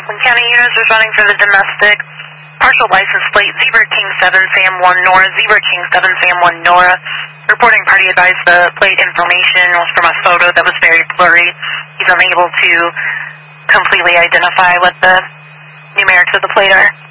Franklin County units responding for the domestic. Partial license plate, Zebra King 7 Sam 1 Nora, Zebra King 7 Sam 1 Nora. Reporting party advised the plate information was from a photo that was very blurry. He's unable to completely identify what the numerics of the plate are.